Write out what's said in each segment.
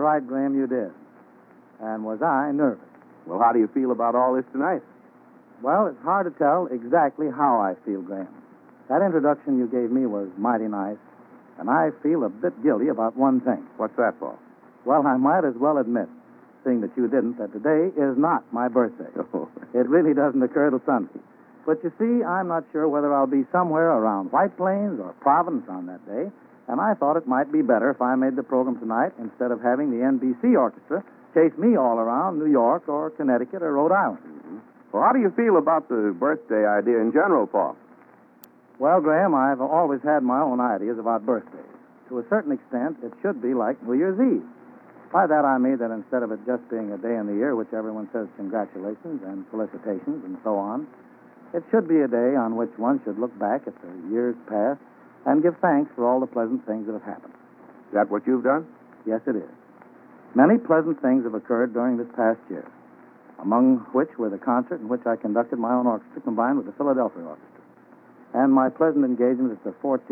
right, Graham, you did. And was I nervous? Well, how do you feel about all this tonight? Well, it's hard to tell exactly how I feel, Graham. That introduction you gave me was mighty nice, and I feel a bit guilty about one thing. What's that, Paul? Well, I might as well admit, seeing that you didn't, that today is not my birthday. Oh. It really doesn't occur till Sunday. But you see, I'm not sure whether I'll be somewhere around White Plains or Providence on that day, and I thought it might be better if I made the program tonight instead of having the NBC orchestra chase me all around New York or Connecticut or Rhode Island. Mm-hmm. Well, how do you feel about the birthday idea in general, Paul? Well, Graham, I've always had my own ideas about birthdays. To a certain extent, it should be like New Year's Eve. By that I mean that instead of it just being a day in the year which everyone says congratulations and felicitations and so on, it should be a day on which one should look back at the years past and give thanks for all the pleasant things that have happened. Is that what you've done? Yes, it is. Many pleasant things have occurred during this past year, among which were the concert in which I conducted my own orchestra combined with the Philadelphia Orchestra, and my pleasant engagement at the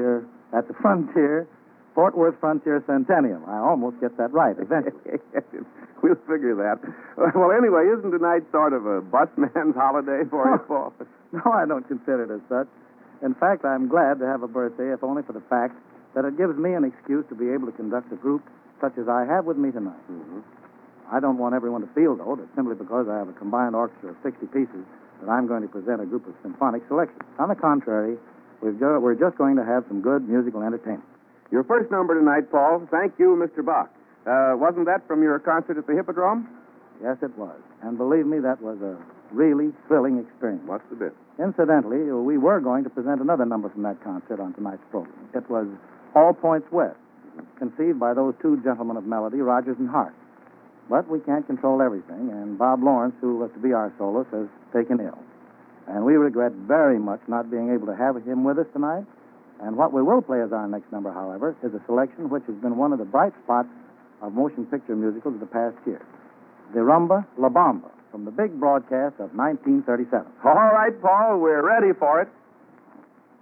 Fort Worth Frontier Centennial. I almost get that right eventually. We'll figure that. Well, anyway, isn't tonight sort of a busman's holiday for you, Paul? No, I don't consider it as such. In fact, I'm glad to have a birthday, if only for the fact that it gives me an excuse to be able to conduct a group such as I have with me tonight. Mm-hmm. I don't want everyone to feel, though, that simply because I have a combined orchestra of 60 pieces that I'm going to present a group of symphonic selections. On the contrary, we're just going to have some good musical entertainment. Your first number tonight, Paul, Thank You, Mr. Bach. Wasn't that from your concert at the Hippodrome? Yes, it was. And believe me, that was a really thrilling experience. What's the bit? Incidentally, we were going to present another number from that concert on tonight's program. It was All Points West, conceived by those two gentlemen of melody, Rogers and Hart. But we can't control everything, and Bob Lawrence, who was to be our soloist, has taken ill. And we regret very much not being able to have him with us tonight. And what we will play as our next number, however, is a selection which has been one of the bright spots of motion picture musicals of the past year. The Rumba La Bamba, from the big broadcast of 1937. All right, Paul, we're ready for it.